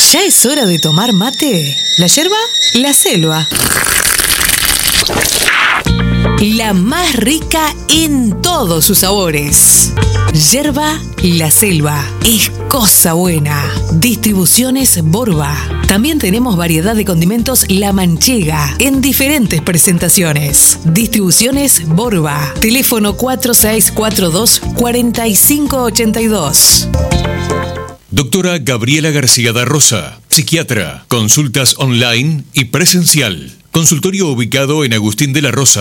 ¿Ya es hora de tomar mate? ¿La yerba? La selva. La más rica en todos sus sabores. Yerba La Selva. Es cosa buena. Distribuciones Borba. También tenemos variedad de condimentos La Manchega en diferentes presentaciones. Distribuciones Borba. Teléfono 4642-4582. Doctora Gabriela García da Rosa, psiquiatra, consultas online y presencial. Consultorio ubicado en Agustín de la Rosa,